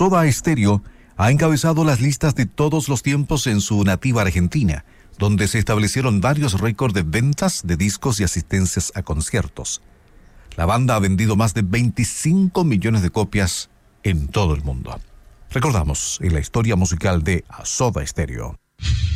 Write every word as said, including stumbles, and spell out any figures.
Soda Stereo ha encabezado las listas de todos los tiempos en su nativa Argentina, donde se establecieron varios récords de ventas de discos y asistencias a conciertos. La banda ha vendido más de veinticinco millones de copias en todo el mundo. Recordamos en la historia musical de Soda Stereo.